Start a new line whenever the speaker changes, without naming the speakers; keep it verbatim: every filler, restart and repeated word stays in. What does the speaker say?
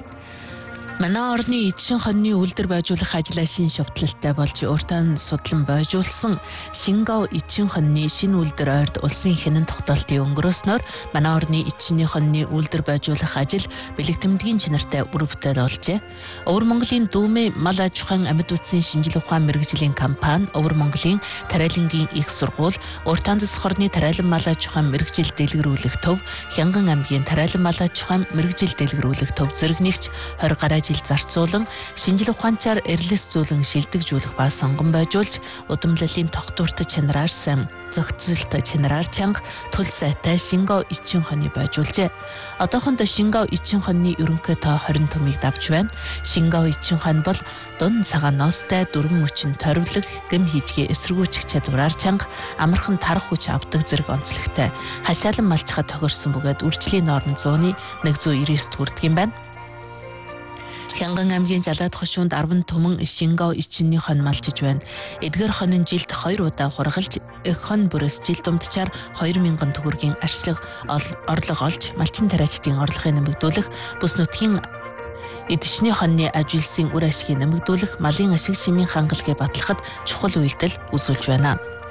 Манай орны эдшин хоньны үйлдвэр байжуулах ажлаа шин шовтлолтой болж уртаан судлан бойжуулсан Шингав эдшин хоньны шинэ үйлдвэр ойрд улсын хянан тогтоолтын өнгөрөөснөөр манай орны эдшинний хоньны үйлдвэр байжуулах ажил бэлэг тэмдгийн чанартай үр бүтээл болжээ. Өвөр Монголын Дүүмээ мал аж ахуйн амьд үтсийн шинжлэх ухаан мэргэжлийн компани, Өвөр Монголын Тариалангийн их сургууль, Уртаан засаг хорны Тариалан мал аж ахуйн мэргэжил дэлгэрүүлэх төв, Хянган аймгийн Тариалан мал аж ахуйн мэргэжил дэлгэрүүлэх төв зэрэг нэгж тwenty гаруй жил зарцуулан шинжлэх ухаанчаар эрэлсзүүлэн шилдэгжүүлэх ба сонгон байжуулж удамлалын тогтвортой чанараар сайн зохицолтой чанараар чанга төл сайтай Шингав эдшин хоньны байжуулжээ. Одоохондоо Шингав эдшин хоньны ерөнхий тоо twenty томыг давж байна. Шингав эдшин хонь бол дун цагаан ноостой дөрвөн мөчин тойрвлог гэм хийжгээ эсэргүүцэх чадвараар чанга амархан тарах хүч авдаг зэрэг онцлогтой. Хашаалан малчхад тохирсон бөгөөд үржлийн норм one hundred ninety-nine хүрдэг юм байна. Хянган аймгийн Жалаад хошуунд ten түмэн Шингав эдшинний хонь малчиж байна. Эдгээр хонь нь жилд two удаа хургалж, эх хонь бүрээс жил дундчаар two thousand төгрөгийн арчлаг орлого олж, малчин тариачдын орлогыг нэмэгдүүлэх, бүс нутгийн эдшний хоньны ажилсын үр ашгийг нэмэгдүүлэх, малын ашиг шимийн хангалгыг батлахад чухал үйлдэл үзүүлж байна.